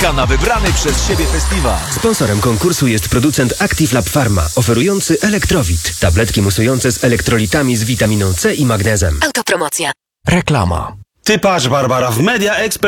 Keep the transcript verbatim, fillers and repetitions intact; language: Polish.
Czeka na wybrany przez siebie festiwal. Sponsorem konkursu jest producent Active Lab Pharma, oferujący Elektrowit. Tabletki musujące z elektrolitami z witaminą C i magnezem. Autopromocja. Reklama. Ty patrz, Barbara, w Media Expert